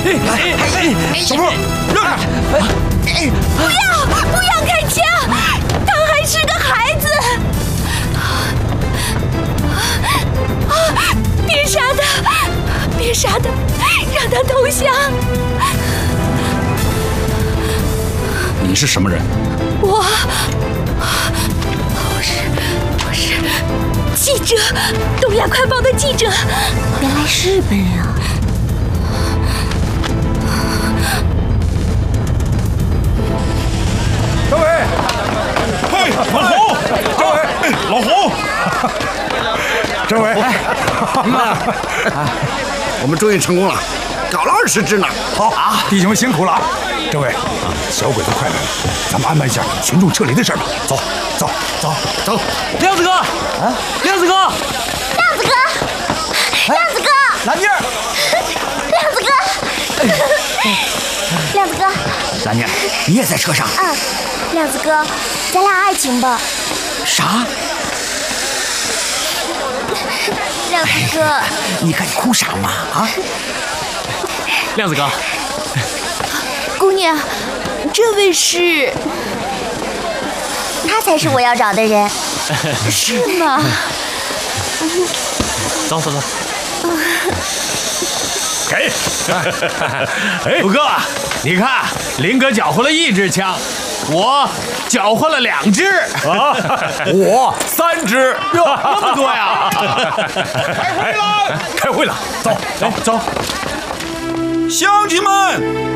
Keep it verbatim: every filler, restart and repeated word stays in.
小波，让开！ 不要，不要开枪，他还是个孩子。啊！别杀他，别杀他，让他投降。 你是什么人？ 我，我是，我是记者，东亚快报的记者。 原来是日本人啊！ 张伟，嘿，老胡，张伟，老胡，张伟， 我们终于成功了，搞了二十只呢。 好啊，弟兄们辛苦了啊！政委，小鬼子快来了，咱们安排一下群众撤离的事吧。走，走，走，走。 亮子哥，啊，亮子哥， 亮子哥，亮子哥， 蓝妮儿， 亮子哥，亮子哥， 蓝妮儿，你也在车上？ 嗯，亮子哥，咱俩爱情吧？ 啥？ 亮子哥， 你看你哭啥嘛？啊？亮子哥。 姑娘，这位是？ 他才是我要找的人。 是吗？ 走走走。 给。 哎，五哥，你看，林哥缴获了一支枪，我缴获了两支。 啊，我三只。 哟，那么多呀！ 开会了，开会了，走走走。 乡亲们。